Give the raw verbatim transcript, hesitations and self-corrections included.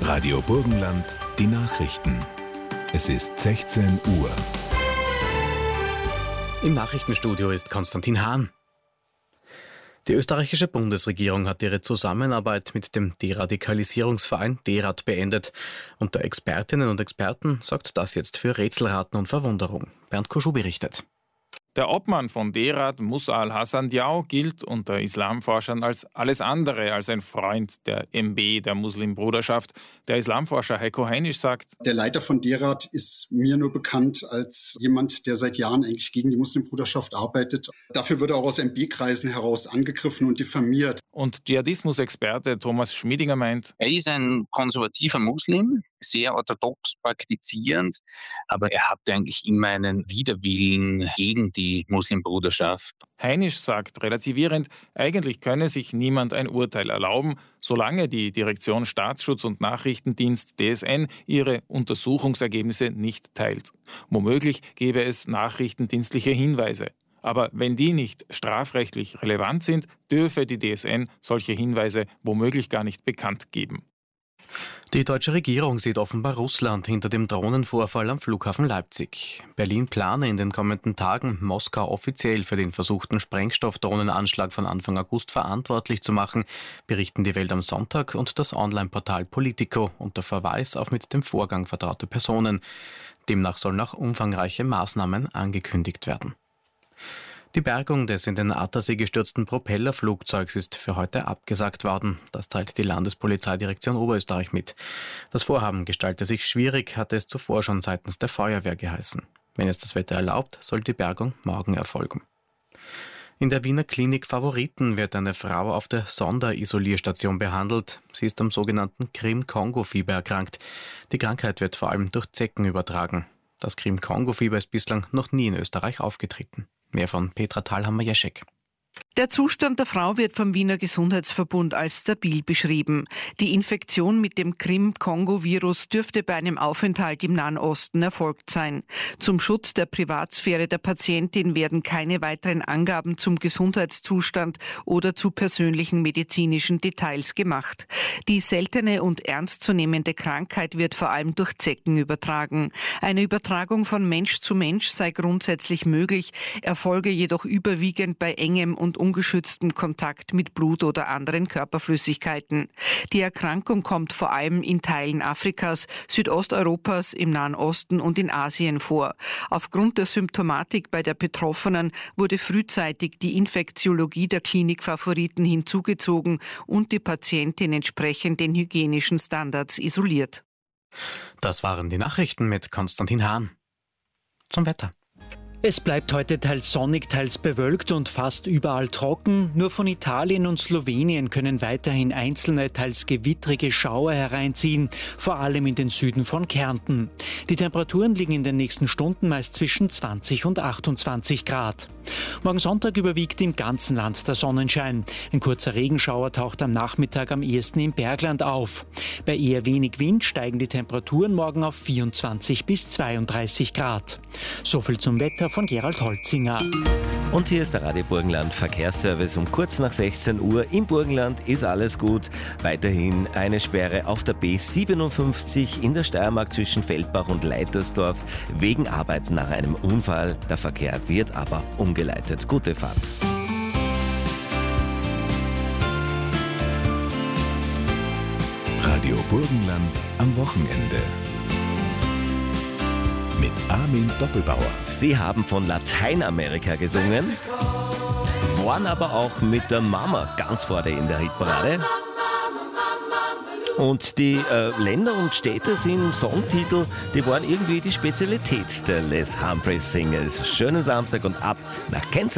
Radio Burgenland, die Nachrichten. Es ist sechzehn Uhr. Im Nachrichtenstudio ist Konstantin Hahn. Die österreichische Bundesregierung hat ihre Zusammenarbeit mit dem Deradikalisierungsverein DERAD beendet. Unter Expertinnen und Experten sorgt das jetzt für Rätselraten und Verwunderung. Bernd Kuschu berichtet. Der Obmann von DERAD, Musa al-Hassan Diao, gilt unter Islamforschern als alles andere als ein Freund der M B, der Muslimbruderschaft. Der Islamforscher Heiko Heinisch sagt: Der Leiter von DERAD ist mir nur bekannt als jemand, der seit Jahren eigentlich gegen die Muslimbruderschaft arbeitet. Dafür wird er auch aus M B-Kreisen heraus angegriffen und diffamiert. Und Dschihadismus-Experte Thomas Schmiedinger meint: Er ist ein konservativer Muslim, sehr orthodox praktizierend, aber er hatte eigentlich immer einen Widerwillen gegen die Muslimbruderschaft. Heinisch sagt relativierend, eigentlich könne sich niemand ein Urteil erlauben, solange die Direktion Staatsschutz und Nachrichtendienst D S N ihre Untersuchungsergebnisse nicht teilt. Womöglich gäbe es nachrichtendienstliche Hinweise. Aber wenn die nicht strafrechtlich relevant sind, dürfe die D S N solche Hinweise womöglich gar nicht bekannt geben. Die deutsche Regierung sieht offenbar Russland hinter dem Drohnenvorfall am Flughafen Leipzig. Berlin plane in den kommenden Tagen, Moskau offiziell für den versuchten Sprengstoffdrohnenanschlag von Anfang August verantwortlich zu machen, berichten die Welt am Sonntag und das Online-Portal Politico unter Verweis auf mit dem Vorgang vertraute Personen. Demnach sollen auch umfangreiche Maßnahmen angekündigt werden. Die Bergung des in den Attersee gestürzten Propellerflugzeugs ist für heute abgesagt worden. Das teilt die Landespolizeidirektion Oberösterreich mit. Das Vorhaben gestalte sich schwierig, hatte es zuvor schon seitens der Feuerwehr geheißen. Wenn es das Wetter erlaubt, soll die Bergung morgen erfolgen. In der Wiener Klinik Favoriten wird eine Frau auf der Sonderisolierstation behandelt. Sie ist am sogenannten Krim-Kongo-Fieber erkrankt. Die Krankheit wird vor allem durch Zecken übertragen. Das Krim-Kongo-Fieber ist bislang noch nie in Österreich aufgetreten. Mehr von Petra Thalhammer-Jeschek. Der Zustand der Frau wird vom Wiener Gesundheitsverbund als stabil beschrieben. Die Infektion mit dem Krim-Kongo-Virus dürfte bei einem Aufenthalt im Nahen Osten erfolgt sein. Zum Schutz der Privatsphäre der Patientin werden keine weiteren Angaben zum Gesundheitszustand oder zu persönlichen medizinischen Details gemacht. Die seltene und ernstzunehmende Krankheit wird vor allem durch Zecken übertragen. Eine Übertragung von Mensch zu Mensch sei grundsätzlich möglich, erfolge jedoch überwiegend bei engem und ungeschütztem Kontakt mit Blut oder anderen Körperflüssigkeiten. Die Erkrankung kommt vor allem in Teilen Afrikas, Südosteuropas, im Nahen Osten und in Asien vor. Aufgrund der Symptomatik bei der Betroffenen wurde frühzeitig die Infektiologie der Klinik Favoriten hinzugezogen und die Patientin entsprechend den hygienischen Standards isoliert. Das waren die Nachrichten mit Konstantin Hahn. Zum Wetter. Es bleibt heute teils sonnig, teils bewölkt und fast überall trocken. Nur von Italien und Slowenien können weiterhin einzelne, teils gewittrige Schauer hereinziehen, vor allem in den Süden von Kärnten. Die Temperaturen liegen in den nächsten Stunden meist zwischen zwanzig und achtundzwanzig Grad. Morgen Sonntag überwiegt im ganzen Land der Sonnenschein. Ein kurzer Regenschauer taucht am Nachmittag am ehesten im Bergland auf. Bei eher wenig Wind steigen die Temperaturen morgen auf vierundzwanzig bis zweiunddreißig Grad. Soviel zum Wetter von Gerald Holzinger. Und hier ist der Radio Burgenland Verkehrsservice um kurz nach sechzehn Uhr. Im Burgenland ist alles gut. Weiterhin eine Sperre auf der B siebenundfünfzig in der Steiermark zwischen Feldbach und Leitersdorf wegen Arbeiten nach einem Unfall. Der Verkehr wird aber umgeleitet. Gute Fahrt. Radio Burgenland am Wochenende. Mit Armin Doppelbauer. Sie haben von Lateinamerika gesungen, waren aber auch mit der Mama ganz vorne in der Hitparade. Und die äh, Länder und Städte sind Songtitel, die waren irgendwie die Spezialität der Les Humphreys Singers. Schönen Samstag und ab nach Kenzell.